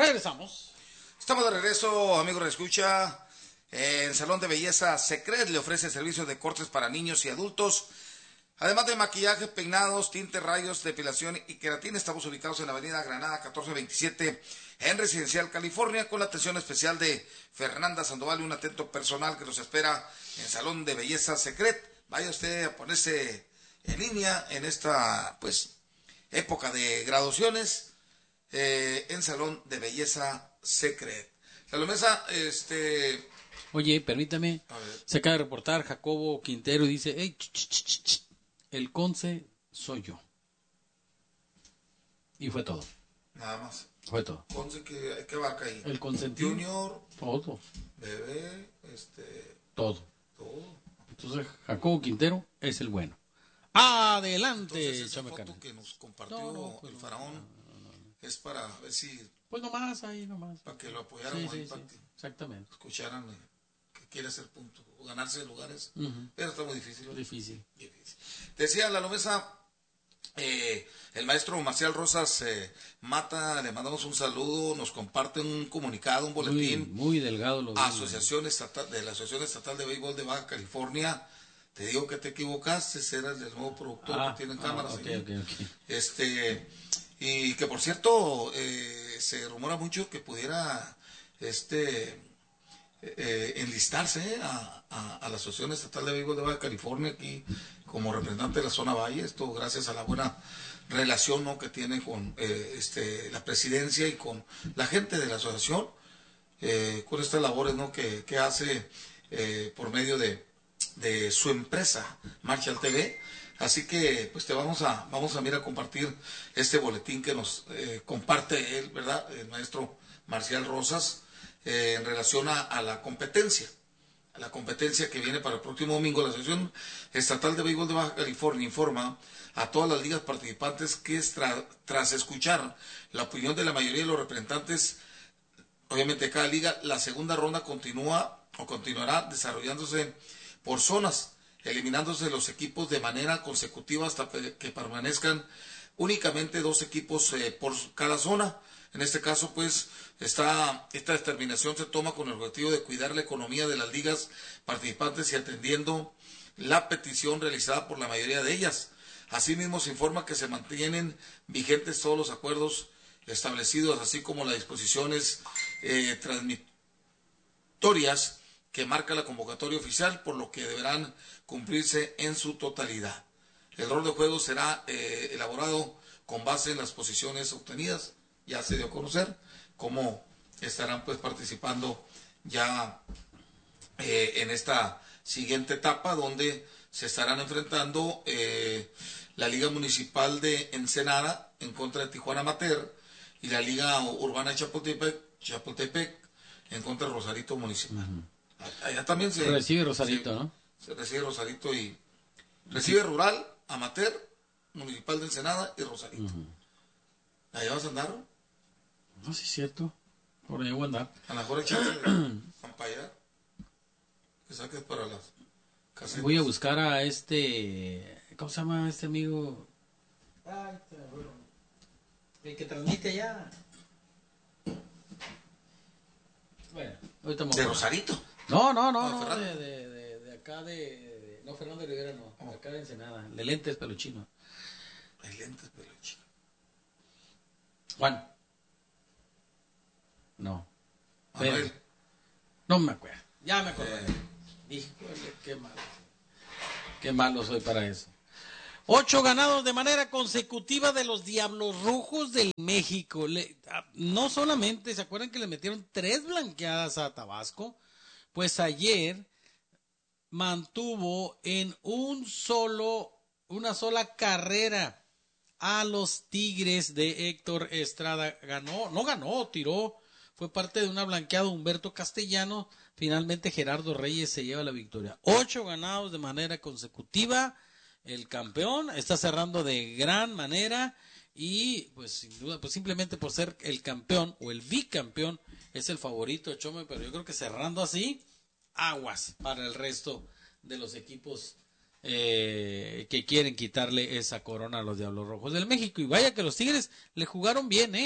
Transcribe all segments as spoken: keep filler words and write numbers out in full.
Regresamos. Estamos de regreso, amigos de escucha. En Salón de Belleza Secret le ofrece servicios de cortes para niños y adultos. Además de maquillaje, peinados, tintes, rayos, depilación y queratina. Estamos ubicados en la avenida Granada catorce veintisiete en Residencial, California, con la atención especial de Fernanda Sandoval y un atento personal que nos espera en Salón de Belleza Secret. Vaya usted a ponerse en línea en esta pues época de graduaciones eh, en Salón de Belleza Secret. La Lomesa, este... Oye, permítame, se acaba de reportar Jacobo Quintero y dice, hey, ch, ch, ch, ch, el Conce soy yo. Y fue todo. Nada más. Fue todo. Conce, ¿qué, qué abarca ahí? El consentido. Junior. Todo. Bebé, este... Todo. Todo. Entonces, Jacobo Quintero es el bueno. ¡Adelante! Entonces, esa Chame foto Carne. que nos compartió No, no, pues el no, faraón no, no, no. es para ver si... Pues nomás, ahí nomás. Para que lo apoyaran, Sí, sí, para sí, que exactamente. escucharan eh, que quiere hacer puntos, o ganarse lugares, Uh-huh. pero está muy difícil. ¿no? Difícil. Difícil. Decía la Lomesa, eh, el maestro Marcial Rosas eh, Mata, le mandamos un saludo, nos comparte un comunicado, un boletín. Muy, muy delgado lo a vi, Asociación Estatal, de la Asociación Estatal de Béisbol de Baja California. Te digo que te equivocaste, ese era el del nuevo productor ah, que tiene ah, cámaras. okay, okay, okay. Este, y que por cierto, eh, se rumora mucho que pudiera este eh, enlistarse a, a, a la Asociación Estatal de Béisbol de Baja California aquí como representante de la zona Valle, esto gracias a la buena relación, ¿no?, que tiene con eh, este la presidencia y con la gente de la asociación, eh, con estas labores, ¿no?, que, que hace eh, por medio de de su empresa Marshall T V. Así que pues te vamos a vamos a mirar a compartir este boletín que nos eh, comparte él, ¿verdad?, el maestro Marcial Rosas, eh, en relación a, a la competencia a la competencia que viene para el próximo domingo. La Asociación Estatal de Béisbol de Baja California informa a todas las ligas participantes que tra, tras escuchar la opinión de la mayoría de los representantes, obviamente de cada liga, la segunda ronda continúa o continuará desarrollándose por zonas, eliminándose los equipos de manera consecutiva hasta que permanezcan únicamente dos equipos eh, por cada zona. En este caso, pues, esta, esta determinación se toma con el objetivo de cuidar la economía de las ligas participantes y atendiendo la petición realizada por la mayoría de ellas. Asimismo, se informa que se mantienen vigentes todos los acuerdos establecidos, así como las disposiciones eh, transmitorias que marca la convocatoria oficial, por lo que deberán cumplirse en su totalidad. El rol de juego será eh, elaborado con base en las posiciones obtenidas. Ya se dio a conocer cómo estarán pues participando ya eh, en esta siguiente etapa, donde se estarán enfrentando eh, la Liga Municipal de Ensenada en contra de Tijuana Amateur y la Liga Urbana de Chapultepec, Chapultepec en contra de Rosarito Municipal. Uh-huh. Allá también se recibe Rosarito, se, ¿no? Se recibe Rosarito y recibe Rural, Amateur, Municipal de Ensenada y Rosarito. Uh-huh. ¿Allá vas a andar? No, sí es cierto. Por ahí voy a andar. A lo mejor echarse de pampaya que saques para las casetas. Voy a buscar a este, ¿cómo se llama este amigo? Ay, el que transmite allá. Bueno, ahorita me ¿De Rosarito? No, no, no, no, no de, de, de, de acá de, de... No, Fernando Rivera no, oh. de acá de Ensenada. De lentes peluchino. De lentes peluchino. Juan. No. Manuel. No me acuerdo. Ya me acuerdo. Eh. Híjole, qué malo. Qué malo soy para eso. Ocho ganados de manera consecutiva de los Diablos Rojos del México. Le, no solamente, ¿se acuerdan que le metieron tres blanqueadas a Tabasco? Pues ayer mantuvo en un solo, una sola carrera a los Tigres de Héctor Estrada. Ganó, no ganó, tiró. Fue parte de una blanqueada Humberto Castellano. Finalmente Gerardo Reyes se lleva la victoria. Ocho ganados de manera consecutiva. El campeón está cerrando de gran manera y pues sin duda, pues simplemente por ser el campeón o el bicampeón es el favorito, Chome, pero yo creo que cerrando así, aguas para el resto de los equipos eh, que quieren quitarle esa corona a los Diablos Rojos del México. Y vaya que los Tigres le jugaron bien, ¿eh?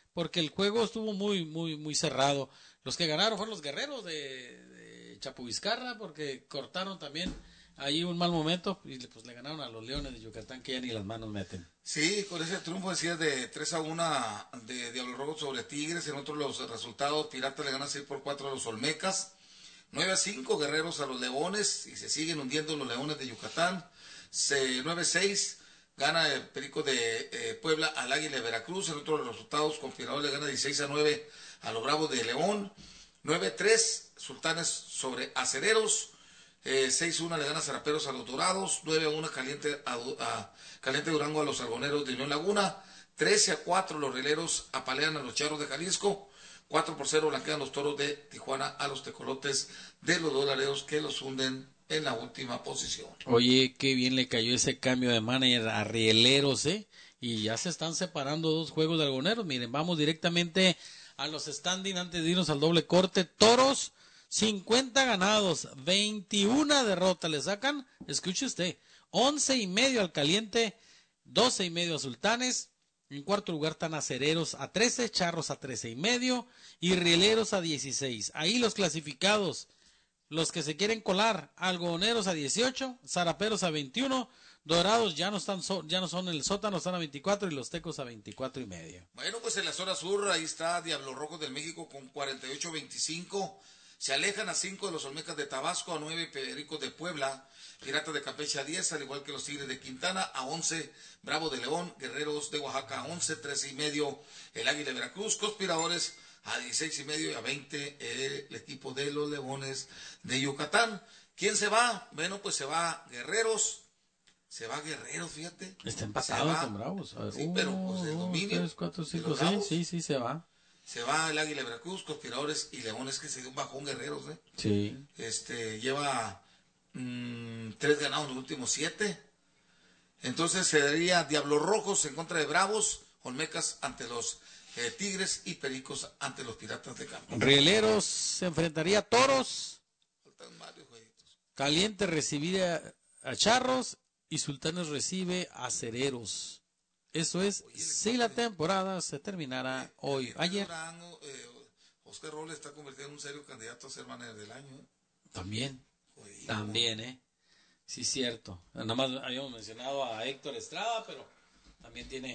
porque el juego estuvo muy, muy, muy cerrado. Los que ganaron fueron los guerreros de, de Chapo Vizcarra, porque cortaron también ahí un mal momento y pues le ganaron a los Leones de Yucatán, que ya ni las manos meten. Sí, con ese triunfo decía de tres a uno de Diablo Rojo sobre Tigres. En otros los resultados, Piratas le ganan seis por cuatro a los Olmecas, nueve a cinco Guerreros a los Leones, y se siguen hundiendo los Leones de Yucatán. nueve a seis gana el Perico de eh, Puebla al Águila de Veracruz. En otros los resultados, Confederado le gana dieciséis a nueve a los Bravos de León. nueve a tres Sultanes sobre Acereros. Eh, seis a uno le gana Zaraperos a los Dorados. nueve a uno Caliente, a, a, Caliente Durango a los Argoneros de Unión Laguna. trece a cuatro los Rieleros apalean a los Charros de Jalisco. cuatro por cero blanquean los Toros de Tijuana a los Tecolotes de los Dolareros, que los hunden en la última posición. Oye, qué bien le cayó ese cambio de manager a Rieleros, ¿eh? Y ya se están separando dos juegos de Argoneros. Miren, vamos directamente a los standing antes de irnos al doble corte. Toros, cincuenta ganados, veintiuna derrotas le sacan. Escuche usted, once y medio al Caliente, doce y medio a Sultanes. En cuarto lugar están Acereros a trece, Charros a trece y medio y Rieleros a dieciséis. Ahí los clasificados, los que se quieren colar: Algodoneros a dieciocho, Zaraperos a veintiuno, Dorados ya no están so, ya no son en el sótano, están a veinticuatro, y los Tecos a veinticuatro y medio. Bueno, pues en la zona sur ahí está Diablo Rojo del México con cuarenta y ocho a veinticinco. Se alejan a cinco de los Olmecas de Tabasco, a nueve Pericos de Puebla, Piratas de Campeche a diez, al igual que los Tigres de Quintana, a once Bravos de León, Guerreros de Oaxaca a once, trece y medio el Águila de Veracruz, Conspiradores a dieciséis y medio y a veinte el equipo de los Leones de Yucatán. ¿Quién se va? Bueno, pues se va Guerreros, se va Guerreros, fíjate. Está empatado con Bravos. A ver, sí, pero pues el dominio. tres, cuatro, cinco, seis, sí, sí, se va. Se va el Águila de Veracruz, Conspiradores y Leones, que se dio un bajón Guerreros, ¿eh? Sí. Este, lleva mmm, tres ganados en los últimos siete. Entonces se daría Diablos Rojos en contra de Bravos, Olmecas ante los eh, Tigres y Pericos ante los Piratas de Campo. Rieleros se enfrentaría a Toros. Faltan varios jueguitos. Caliente recibiría a Charros y Sultanes recibe a Acereros. Eso es, Oye, si la temporada se terminara eh, hoy, eh, ayer. Durango, eh, Oscar Robles está convertido en un serio candidato a ser manager del año. ¿eh? También, Oye, también, ¿eh? Sí, cierto. Nada más habíamos mencionado a Héctor Estrada, pero también tiene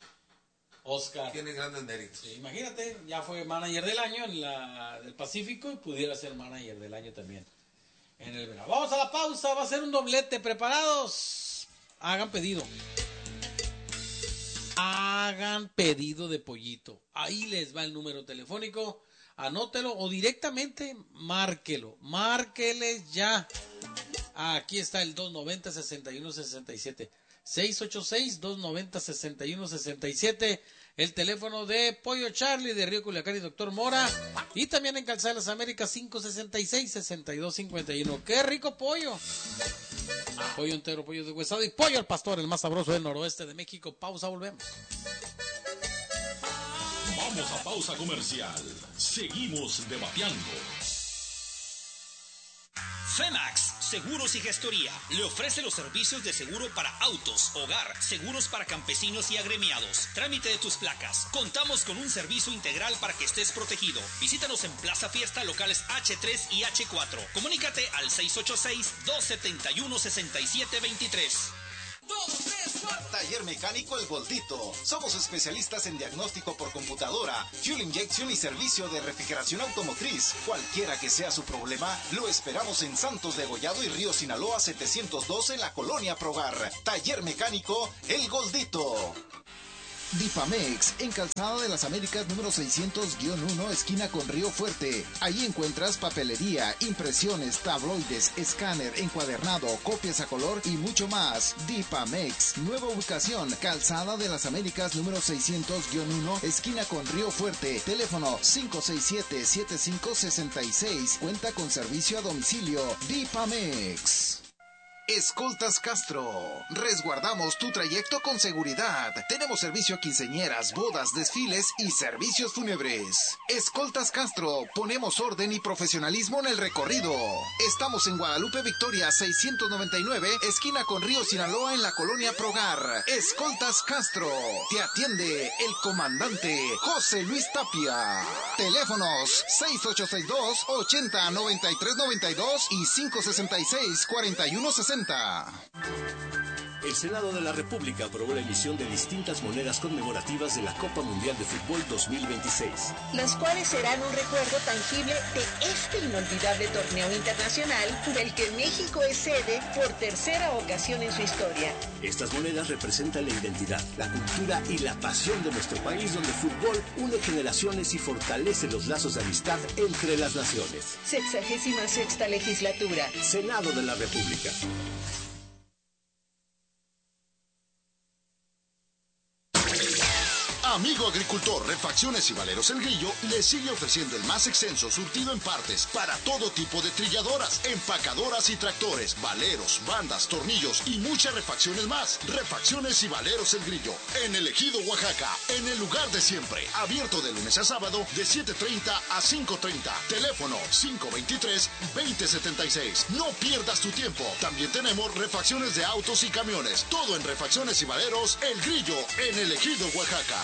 Oscar. Tiene grandes méritos. Sí, imagínate, ya fue manager del año en la del Pacífico y pudiera ser manager del año también en el verano. Vamos a la pausa, va a ser un doblete. ¿Preparados? Hagan pedido. Hagan pedido de pollito. Ahí les va el número telefónico. Anótelo o directamente márquelo. Márqueles ya. Aquí está el dos noventa, sesenta y uno sesenta y siete. seis ocho seis, dos noventa, sesenta y uno sesenta y siete. El teléfono de Pollo Charlie de Río Culiacán y Doctor Mora. Y también en Calzada de las Américas, cinco sesenta y seis, sesenta y dos cincuenta y uno. ¡Qué rico pollo! Pollo entero, pollo deshuesado y pollo al pastor, el más sabroso del noroeste de México. Pausa, volvemos. Vamos a pausa comercial. Seguimos debateando. Femax, Seguros y Gestoría, le ofrece los servicios de seguro para autos, hogar, seguros para campesinos y agremiados, trámite de tus placas. Contamos con un servicio integral para que estés protegido. Visítanos en Plaza Fiesta, locales hache tres y hache cuatro. Comunícate al seis ocho seis, dos siete uno, seis siete dos tres. Taller Mecánico El Goldito. Somos especialistas en diagnóstico por computadora, fuel injection y servicio de refrigeración automotriz. Cualquiera que sea su problema, lo esperamos en Santos de Gollado y Río Sinaloa setecientos doce en la Colonia Progar. Taller Mecánico El Goldito. Dipamex, en Calzada de las Américas número seiscientos uno, esquina con Río Fuerte. Ahí encuentras papelería, impresiones, tabloides, escáner, encuadernado, copias a color y mucho más. Dipamex, nueva ubicación, Calzada de las Américas número seiscientos uno, esquina con Río Fuerte. Teléfono cinco seis siete, siete cinco seis seis. Cuenta con servicio a domicilio. Dipamex. Escoltas Castro. Resguardamos tu trayecto con seguridad. Tenemos servicio a quinceañeras, bodas, desfiles y servicios fúnebres. Escoltas Castro. Ponemos orden y profesionalismo en el recorrido. Estamos en Guadalupe Victoria seiscientos noventa y nueve, esquina con Río Sinaloa, en la colonia Progar. Escoltas Castro. Te atiende el comandante José Luis Tapia. Teléfonos seis ocho seis dos, ochenta, noventa y tres noventa y dos y cinco sesenta y seis, cuarenta y uno sesenta. El Senado de la República aprobó la emisión de distintas monedas conmemorativas de la Copa Mundial de Fútbol dos mil veintiséis. Las cuales serán un recuerdo tangible de este inolvidable torneo internacional del que México es sede por tercera ocasión en su historia. Estas monedas representan la identidad, la cultura y la pasión de nuestro país, donde el fútbol une generaciones y fortalece los lazos de amistad entre las naciones. Sexagésima sexta legislatura. Senado de la República. Amigo agricultor, Refacciones y Valeros El Grillo le sigue ofreciendo el más extenso surtido en partes para todo tipo de trilladoras, empacadoras y tractores, valeros, bandas, tornillos y muchas refacciones más. Refacciones y Valeros El Grillo, en el Ejido, Oaxaca, en el lugar de siempre. Abierto de lunes a sábado de siete treinta a cinco treinta. Teléfono cinco veintitrés, veinte setenta y seis. No pierdas tu tiempo. También tenemos refacciones de autos y camiones. Todo en Refacciones y Valeros El Grillo, en el Ejido, Oaxaca.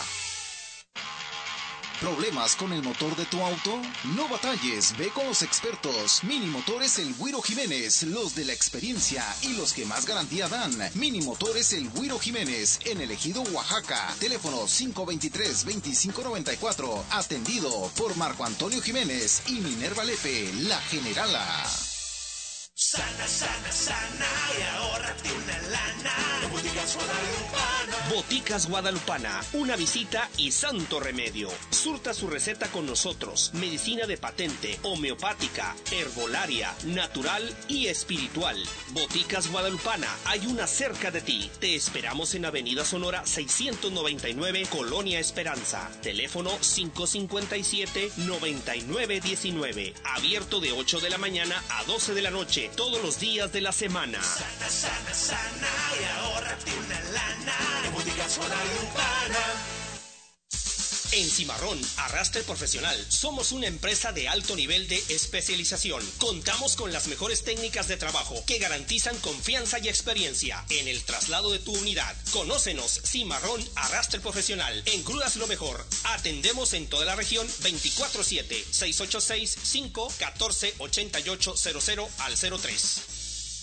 ¿Problemas con el motor de tu auto? No batalles, ve con los expertos. Mini Motores El Güiro Jiménez, los de la experiencia y los que más garantía dan. Mini Motores El Güiro Jiménez, en el Ejido, Oaxaca. Teléfono cinco veintitrés, veinticinco noventa y cuatro. Atendido por Marco Antonio Jiménez y Minerva Lepe, la generala. Sana, sana, sana y ahórrate una lana. Boticas Guadalupana. Boticas Guadalupana, una visita y santo remedio. Surta su receta con nosotros. Medicina de patente, homeopática, herbolaria, natural y espiritual. Boticas Guadalupana, hay una cerca de ti. Te esperamos en Avenida Sonora seiscientos noventa y nueve, Colonia Esperanza. Teléfono cinco cincuenta y siete, noventa y nueve diecinueve. Abierto de ocho de la mañana a doce de la noche, todos los días de la semana. Sana, sana, sana y ahórrate una lana. En Boticas Guadalupana. En Cimarrón Arrastre Profesional somos una empresa de alto nivel de especialización. Contamos con las mejores técnicas de trabajo que garantizan confianza y experiencia en el traslado de tu unidad. Conócenos, Cimarrón Arrastre Profesional. En Crudas lo mejor. Atendemos en toda la región veinticuatro siete, seis ocho seis, cinco uno cuatro, ocho ocho cero cero al cero tres.